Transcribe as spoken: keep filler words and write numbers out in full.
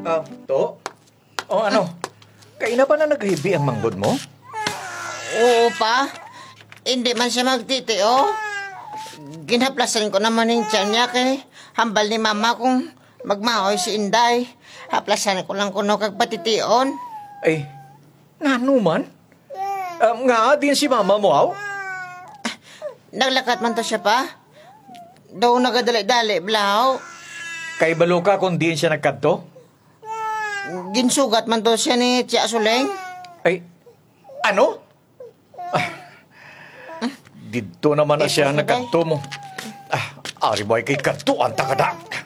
Ah, to? O ano? Kaina pa na naghibi ang manggod mo? Oo pa. Hindi man siya magtitio. Ginaplasan ko naman yung tiyan niya kay hambal ni mama kung magmahoy si Inday. Haplasan ko lang kuno kag patitiyon. Ay, ngano man? Um, nga din si mama mo, aw? Naglakat man to siya pa. Daw nagadali-dali, blaw. Kay balo ka kung diin siya nagkadto? Ginsugat man to siya ni Tia Suleng. Ay, ano? Ah, dito naman na Eh, siya Kuya nagkadto mo. Ah, ari boy kay kadto ang takada.